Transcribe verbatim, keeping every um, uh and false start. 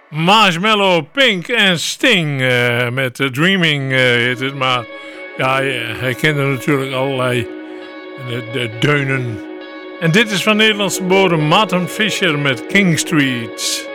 Marshmallow, Pink en Sting uh, met uh, Dreaming uh, heet het. Maar ja, hij kende natuurlijk allerlei de, de deunen. En dit is van Nederlandse bodem Martin Fisher met King Street.